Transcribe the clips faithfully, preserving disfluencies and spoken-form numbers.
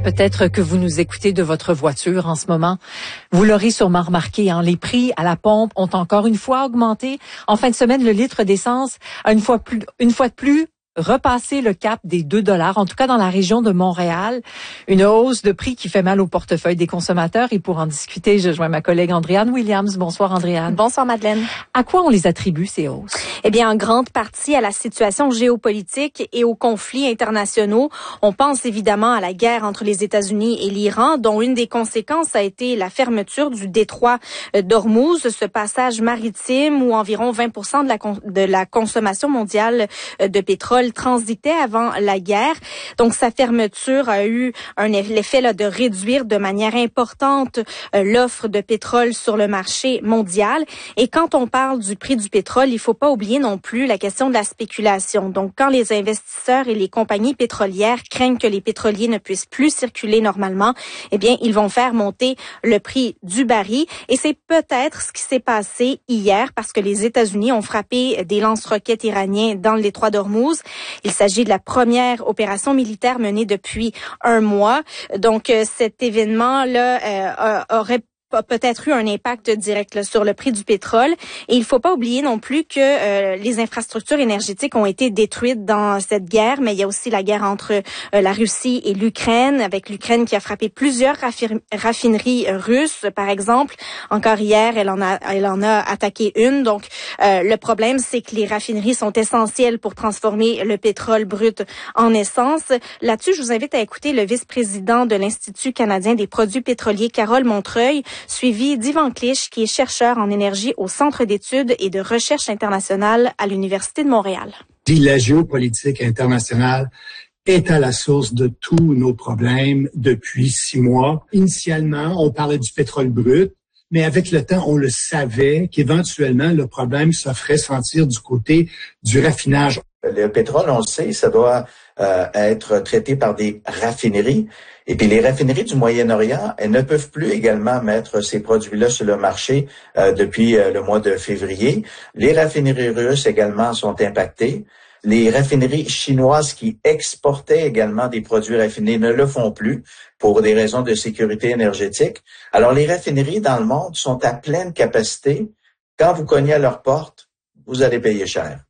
Peut-être que vous nous écoutez de votre voiture en ce moment. Vous l'aurez sûrement remarqué, hein, les prix à la pompe ont encore une fois augmenté. En fin de semaine, le litre d'essence a une fois plus, une fois de plus repasser le cap des deux dollars, en tout cas dans la région de Montréal. Une hausse de prix qui fait mal au portefeuille des consommateurs. Et pour en discuter, je joins ma collègue Andréane Williams. Bonsoir Andréane. Bonsoir Madeleine. À quoi on les attribue, ces hausses? Eh bien, en grande partie à la situation géopolitique et aux conflits internationaux. On pense évidemment à la guerre entre les États-Unis et l'Iran, dont une des conséquences a été la fermeture du détroit d'Ormuz, ce passage maritime où environ vingt pour cent de la, de la consommation mondiale de pétrole transitait avant la guerre. Donc, sa fermeture a eu un effet là, de réduire de manière importante euh, l'offre de pétrole sur le marché mondial. Et quand on parle du prix du pétrole, il faut pas oublier non plus la question de la spéculation. Donc, quand les investisseurs et les compagnies pétrolières craignent que les pétroliers ne puissent plus circuler normalement, eh bien, ils vont faire monter le prix du baril. Et c'est peut-être ce qui s'est passé hier parce que les États-Unis ont frappé des lance-roquettes iraniens dans le détroit d'Ormuz. Il s'agit de la première opération militaire menée depuis un mois. Donc, cet événement-là euh, aurait a peut-être eu un impact direct là, sur le prix du pétrole. Et il faut pas oublier non plus que euh, les infrastructures énergétiques ont été détruites dans cette guerre, mais il y a aussi la guerre entre euh, la Russie et l'Ukraine, avec l'Ukraine qui a frappé plusieurs raffir- raffineries euh, russes, par exemple. Encore hier, elle en a, elle en a attaqué une. Donc, euh, le problème, c'est que les raffineries sont essentielles pour transformer le pétrole brut en essence. Là-dessus, je vous invite à écouter le vice-président de l'Institut canadien des produits pétroliers, Carole Montreuil, suivi d'Yvan Clich, qui est chercheur en énergie au Centre d'études et de recherche internationale à l'Université de Montréal. La géopolitique internationale est à la source de tous nos problèmes depuis six mois. Initialement, on parlait du pétrole brut, mais avec le temps, on le savait qu'éventuellement, le problème se ferait sentir du côté du raffinage. Le pétrole, on le sait, ça doit euh, être traité par des raffineries. Et puis les raffineries du Moyen-Orient, elles ne peuvent plus également mettre ces produits-là sur le marché euh, depuis euh, le mois de février. Les raffineries russes également sont impactées. Les raffineries chinoises qui exportaient également des produits raffinés ne le font plus pour des raisons de sécurité énergétique. Alors les raffineries dans le monde sont à pleine capacité. Quand vous cognez à leur porte, vous allez payer cher.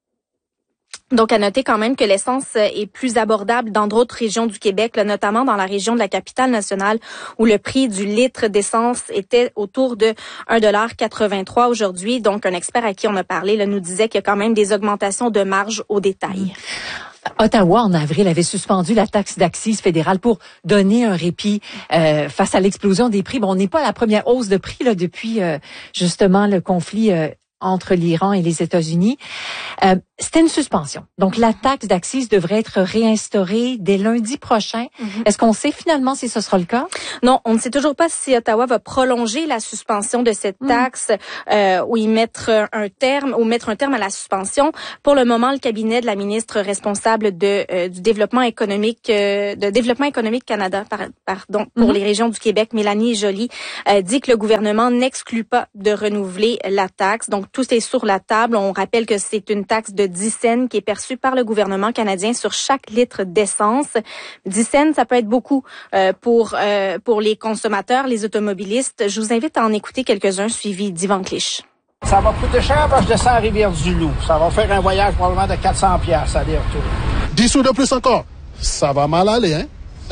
Donc, à noter quand même que l'essence est plus abordable dans d'autres régions du Québec, là, notamment dans la région de la capitale nationale, où le prix du litre d'essence était autour de un dollar quatre-vingt-trois aujourd'hui. Donc, un expert à qui on a parlé là, nous disait qu'il y a quand même des augmentations de marge au détail. Ottawa, en avril, avait suspendu la taxe d'accise fédérale pour donner un répit euh, face à l'explosion des prix. Bon, on n'est pas à la première hausse de prix là depuis euh, justement le conflit euh, entre l'Iran et les États-Unis. Euh, c'était une suspension. Donc, la taxe d'accise devrait être réinstaurée dès lundi prochain. Mm-hmm. Est-ce qu'on sait finalement si ce sera le cas? Non, on ne sait toujours pas si Ottawa va prolonger la suspension de cette taxe mm. euh, ou y mettre un terme ou mettre un terme à la suspension. Pour le moment, le cabinet de la ministre responsable de euh, du développement économique euh, de développement économique Canada, par, pardon, pour mm-hmm. les régions du Québec, Mélanie Joly, euh, dit que le gouvernement n'exclut pas de renouveler la taxe. Donc, tout est sur la table. On rappelle que c'est une taxe de dix cents qui est perçue par le gouvernement canadien sur chaque litre d'essence. dix cents, ça peut être beaucoup euh, pour euh, pour les consommateurs, les automobilistes. Je vous invite à en écouter quelques-uns, suivis d'Yvan Clich. Ça va coûter cher parce que je descends à Rivière-du-Loup. Ça va faire un voyage probablement de quatre cents piastres aller-retour. dix sous de plus encore. Ça va mal aller, hein?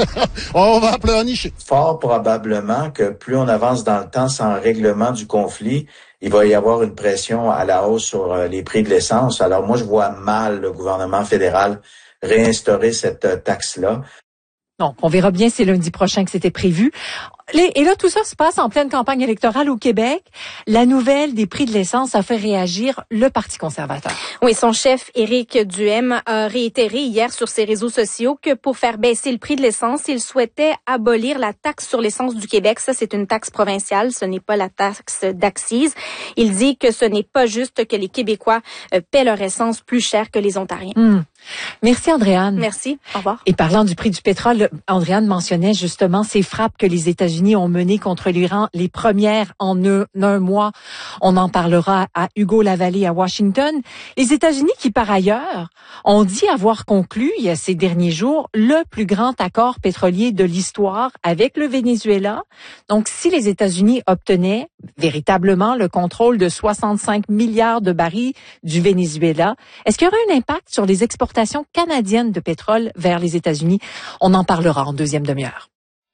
On va pleurnicher. Fort probablement que plus on avance dans le temps sans règlement du conflit, il va y avoir une pression à la hausse sur les prix de l'essence. Alors moi, je vois mal le gouvernement fédéral réinstaurer cette taxe-là. Donc, on verra bien, c'est lundi prochain que c'était prévu. Et là, tout ça se passe en pleine campagne électorale au Québec. La nouvelle des prix de l'essence a fait réagir le Parti conservateur. Oui, son chef, Éric Duhaime, a réitéré hier sur ses réseaux sociaux que pour faire baisser le prix de l'essence, il souhaitait abolir la taxe sur l'essence du Québec. Ça, c'est une taxe provinciale, ce n'est pas la taxe d'accise. Il dit que ce n'est pas juste que les Québécois paient leur essence plus cher que les Ontariens. Mmh. Merci, Andréane. Merci. Au revoir. Et parlant du prix du pétrole, Andréane mentionnait justement ces frappes que les États-Unis États-Unis ont menées contre l'Iran, les premières en un, un mois. On en parlera à Hugo Lavallée à Washington. Les États-Unis qui, par ailleurs, ont dit avoir conclu, il y a ces derniers jours, le plus grand accord pétrolier de l'histoire avec le Venezuela. Donc, si les États-Unis obtenaient véritablement le contrôle de soixante-cinq milliards de barils du Venezuela, est-ce qu'il y aurait un impact sur les exportations canadiennes de pétrole vers les États-Unis? On en parlera en deuxième demi-heure.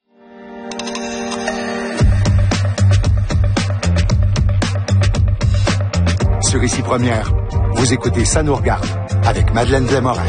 Sur Ici Première, vous écoutez Ça nous regarde avec Madeleine Blais-Morin.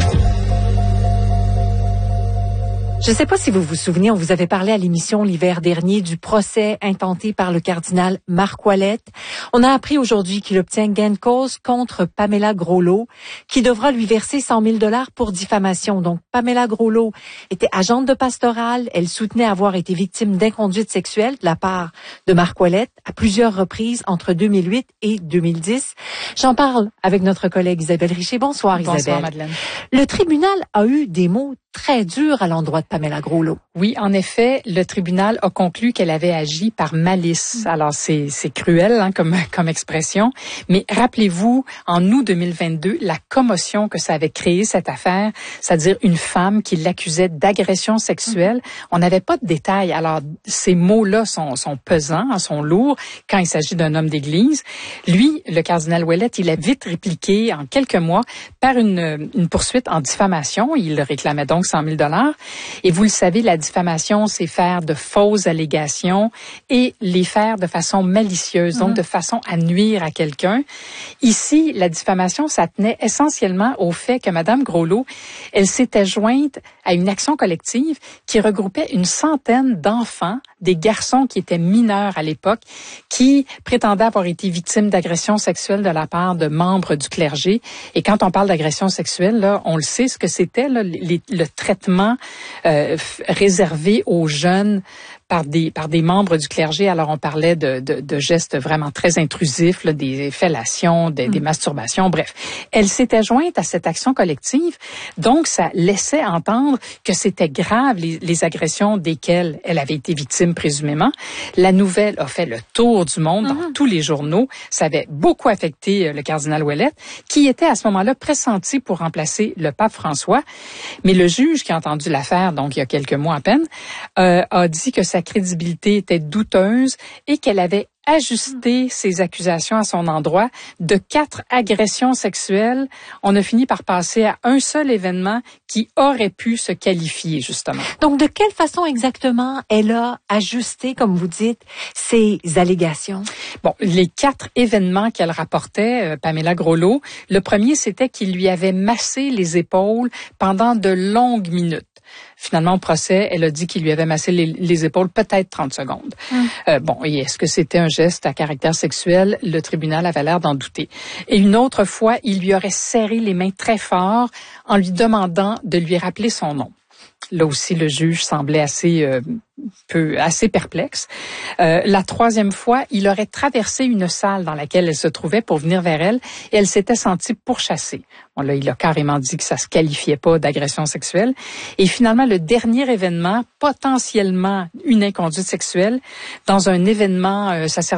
Je ne sais pas si vous vous souvenez, on vous avait parlé à l'émission l'hiver dernier du procès intenté par le cardinal Marc Ouellette. On a appris aujourd'hui qu'il obtient gain de cause contre Pamela Groslo, qui devra lui verser cent mille dollars pour diffamation. Donc, Pamela Groslo était agente de pastorale. Elle soutenait avoir été victime d'inconduite sexuelle de la part de Marc Ouellette à plusieurs reprises entre deux mille huit et deux mille dix. J'en parle avec notre collègue Isabelle Richer. Bonsoir, Isabelle. Bonsoir, Madeleine. Le tribunal a eu des mots très durs à l'endroit de Pamela Groslo. Oui, en effet, le tribunal a conclu qu'elle avait agi par malice. Alors, c'est, c'est cruel hein, comme, comme expression, mais rappelez-vous, en août deux mille vingt-deux, la commotion que ça avait créé, cette affaire, c'est-à-dire une femme qui l'accusait d'agression sexuelle. On n'avait pas de détails. Alors, ces mots-là sont, sont pesants, sont lourds quand il s'agit d'un homme d'église. Lui, le cardinal Ouellette, il a vite répliqué en quelques mois par une, une poursuite en diffamation. Il réclamait donc cent mille dollars. Et vous le savez, la diffamation, c'est faire de fausses allégations et les faire de façon malicieuse, donc mm-hmm. de façon à nuire à quelqu'un. Ici, la diffamation, ça tenait essentiellement au fait que Madame Groslo, elle s'était jointe à une action collective qui regroupait une centaine d'enfants, des garçons qui étaient mineurs à l'époque, qui prétendaient avoir été victimes d'agressions sexuelles de la part de membres du clergé. Et quand on parle d'agression sexuelle, là, on le sait ce que c'était, là, les, le traitement euh, réservé aux jeunes par des par des membres du clergé. Alors on parlait de de, de gestes vraiment très intrusifs, là, des fellations, des, mmh. des masturbations, bref. Elle s'était jointe à cette action collective, donc ça laissait entendre que c'était grave les, les agressions desquelles elle avait été victime présumément. La nouvelle a fait le tour du monde mmh. dans tous les journaux. Ça avait beaucoup affecté le cardinal Ouellette, qui était à ce moment-là pressenti pour remplacer le pape François. Mais le juge qui a entendu l'affaire, donc il y a quelques mois à peine, euh, a dit que sa crédibilité était douteuse et qu'elle avait ajusté ses accusations à son endroit. De quatre agressions sexuelles, on a fini par passer à un seul événement qui aurait pu se qualifier, justement. Donc, de quelle façon exactement elle a ajusté, comme vous dites, ses allégations? Bon, les quatre événements qu'elle rapportait, euh, Pamela Groslo, le premier, c'était qu'il lui avait massé les épaules pendant de longues minutes. Finalement, au procès, elle a dit qu'il lui avait massé les, les épaules peut-être trente secondes. Hum. Euh, bon, et est-ce que c'était un geste à caractère sexuel? Le tribunal avait l'air d'en douter. Et une autre fois, il lui aurait serré les mains très fort en lui demandant de lui rappeler son nom. Là aussi, le juge semblait assez euh, peu assez perplexe. Euh, la troisième fois, il aurait traversé une salle dans laquelle elle se trouvait pour venir vers elle et elle s'était sentie pourchassée. Bon, là, il a carrément dit que ça se qualifiait pas d'agression sexuelle. Et finalement, le dernier événement, potentiellement une inconduite sexuelle, dans un événement euh, sacerdotal